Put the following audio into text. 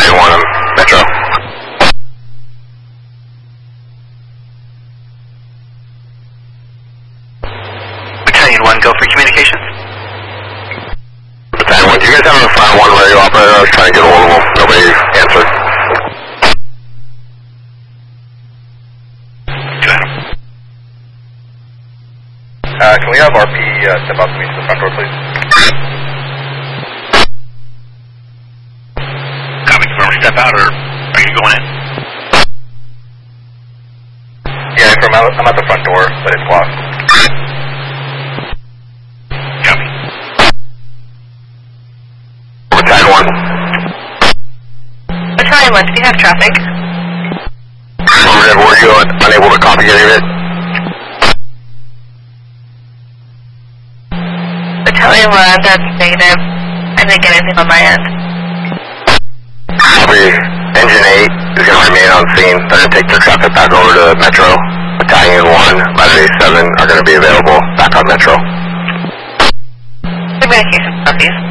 Battalion 1 Metro. Battalion 1, go for communications. Battalion 1, do you guys have a Fire 1 radio operator? I was trying to get a hold of them. Nobody answered. Can we have RP step out to me to the front door, please? Copy, from step out, or are you going in? Yeah, I'm at the front door, but it's locked. Copy. Battalion 1. Battalion 1, do you have traffic? Affirmative, were you unable to copy any of it? Battalion 1, that's negative. I didn't get anything on my end. Copy. Engine 8 is going to remain on scene. They're going to take their traffic back over to Metro. Battalion 1, Ladder 7 are going to be available back on Metro. Communications, please.